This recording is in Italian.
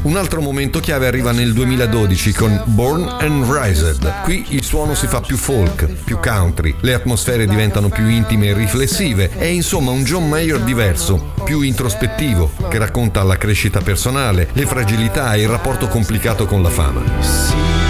Un altro momento chiave arriva nel 2012 con Born and Raised. Qui il suono si fa più folk, più country, le atmosfere diventano più intime e riflessive. È insomma un John Mayer diverso, più introspettivo, che racconta la crescita personale, le fragilità e il rapporto complicato con la fama.